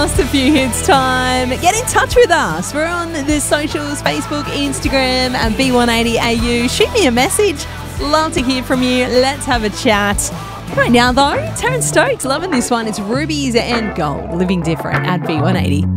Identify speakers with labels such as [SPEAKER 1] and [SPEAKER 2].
[SPEAKER 1] Just a few hits time. Get in touch with us. We're on the socials, Facebook, Instagram, and B180AU. Shoot me a message. Love to hear from you. Let's have a chat. Right now, though, Terence Stokes, loving this one. It's Rubies and Gold, Living Different at B180.